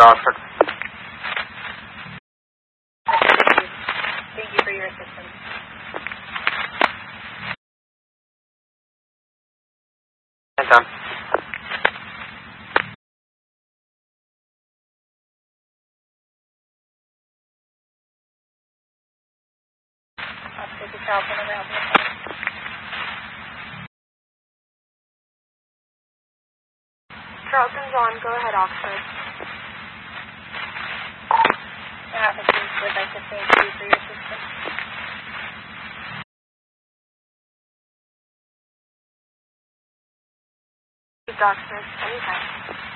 Oxford. Thank you for your assistance. Anytime. This is Charlton. I'm helping you. Charlton's on. Go ahead, Oxford. Would like to thank you for your assistance. Oxford, anytime.